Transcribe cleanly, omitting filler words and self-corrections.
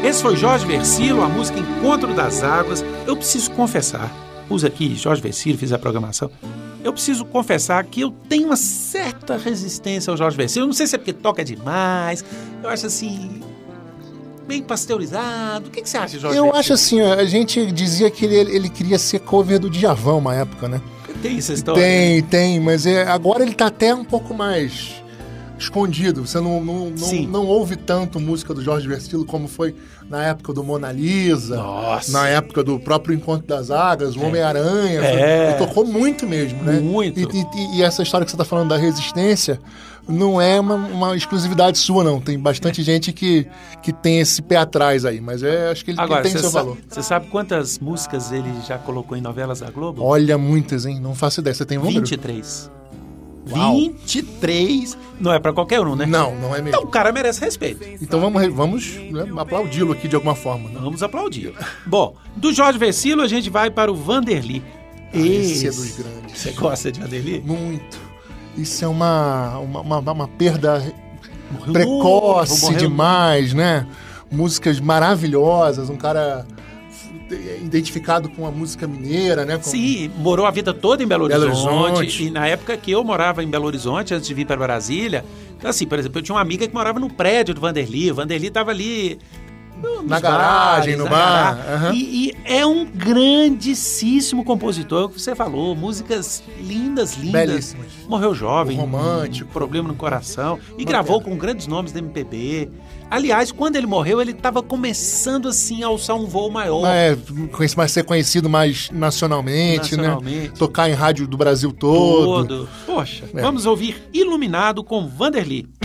Esse foi Jorge Vercillo, a música Encontro das Águas. Eu preciso confessar, pus aqui Jorge Vercillo, fiz a programação. Eu preciso confessar que eu tenho uma certa resistência ao Jorge Vercillo. Eu não sei se é porque toca demais. Eu acho assim, bem pasteurizado. O que você acha, Jorge Vercillo? Eu acho assim, a gente dizia que ele queria ser cover do Djavan uma época, né? Tem essa história? Tem, mas agora ele tá até um pouco mais escondido. Você não ouve tanto música do Jorge Vercillo como foi na época do Mona Lisa, na época do próprio Encontro das Águas, o Homem-Aranha. Ele tocou muito mesmo, né? Muito. E essa história que você tá falando da resistência não é uma exclusividade sua, não. Tem bastante gente que tem esse pé atrás aí, mas acho que ele tem seu valor. Você sabe quantas músicas ele já colocou em novelas da Globo? Olha, muitas, hein? Não faço ideia. Você tem um número? 23. Uau. 23. Não é pra qualquer um, né? Não é mesmo. Então o cara merece respeito. Então vamos né, aplaudi-lo aqui de alguma forma. Né? Vamos aplaudir. Bom, do Jorge Vercillo a gente vai para o Vanderly. Esse é dos grandes. Você gosta de Vanderly? Muito. Isso é uma perda precoce demais, né? Músicas maravilhosas, um cara identificado com a música mineira, né? Sim, morou a vida toda em Belo Horizonte. E na época que eu morava em Belo Horizonte, antes de vir para Brasília, assim, por exemplo, eu tinha uma amiga que morava no prédio do Vanderly. O Vanderly estava ali na garagem, no bar. Uhum. E é um grandíssimo compositor, que você falou, músicas lindas. Belíssimas. Morreu jovem, romântico, problema no coração, e gravou com grandes nomes da MPB. Aliás, quando ele morreu, ele estava começando assim a alçar um voo maior. Mas ser conhecido mais nacionalmente, né? Tocar em rádio do Brasil todo. Poxa, vamos ouvir Iluminado com Vanderly.